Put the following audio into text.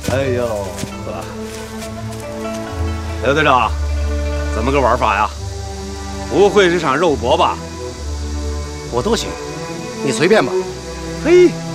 哎呦呵，刘队长，怎么个玩法呀？不会是场肉搏吧？ 我都行，你随便吧。 嘿。